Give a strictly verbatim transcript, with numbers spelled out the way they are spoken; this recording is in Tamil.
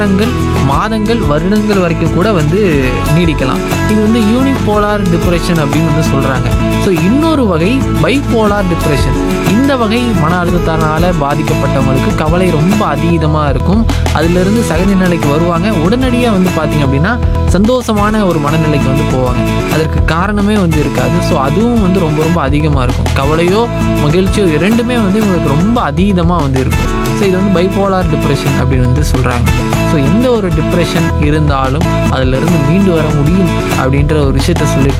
வாரங்கள், மாதங்கள், வருடங்கள் வரைக்கும் கூட வந்து நீடிக்கலாம். இது வந்து யூனிபோலார் டிப்ரெஷன் அப்படின்னு வந்து சொல்கிறாங்க. ஸோ இன்னொரு வகை பைபோலார் டிப்ரெஷன். இந்த வகை மன அழுத்தத்தினால பாதிக்கப்பட்டவங்களுக்கு கவலை ரொம்ப அதீதமாக இருக்கும். அதிலிருந்து சகஜ நிலைக்கு வருவாங்க. உடனடியாக வந்து பார்த்திங்க அப்படின்னா சந்தோஷமான ஒரு மனநிலைக்கு வந்து போவாங்க. அதற்கு காரணமே வந்து இருக்காது. ஸோ அதுவும் வந்து ரொம்ப ரொம்ப அதிகமாக இருக்கும். கவலையோ மகிழ்ச்சியோ இரண்டுமே வந்து இவங்களுக்கு ரொம்ப அதீதமாக வந்து இருக்கும். ஸோ இது வந்து பைபோலார் டிப்ரெஷன் அப்படின்னு வந்து சொல்கிறாங்க. ஸோ எந்த ஒரு டிப்ரெஷன் இருந்தாலும் அதிலிருந்து மீண்டு வர முடியும் அப்படின்ற ஒரு விஷயத்த சொல்லியிருக்காங்க.